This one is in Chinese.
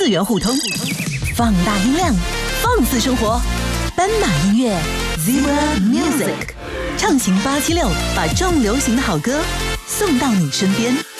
次元互通，放大音量，放肆生活。斑马音乐 Zebra Music， 畅行876，把重流行的好歌送到你身边。